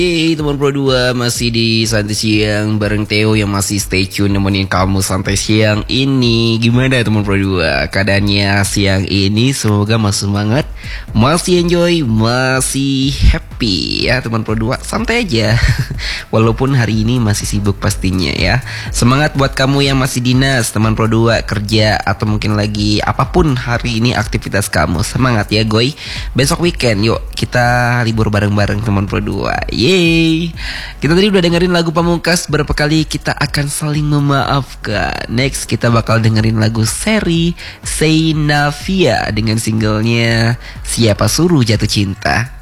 Hey teman Pro 2, masih di Santai Siang bareng Theo yang masih stay tune nemenin kamu santai siang ini. Gimana teman Pro 2 keadaannya siang ini? Semoga masih semangat, masih enjoy, masih happy ya teman Pro 2. Santai aja walaupun hari ini masih sibuk pastinya ya. Semangat buat kamu yang masih dinas teman Pro 2, kerja atau mungkin lagi apapun hari ini aktivitas kamu. Semangat ya goy. Besok weekend yuk kita libur bareng-bareng teman Pro 2. Yeay. Kita tadi udah dengerin lagu Pamungkas, berapa kali kita akan saling memaafkan. Next kita bakal dengerin lagu seri Say Navia dengan singlenya Siapa Suruh Jatuh Cinta.